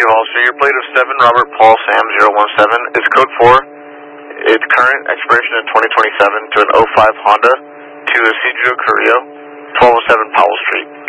Negative officer. Your plate of 7 Robert Paul Sam 017 is code 4. Its current expiration in 2027 to an '05 Honda to Isidro Carrillo, 1207 Powell Street.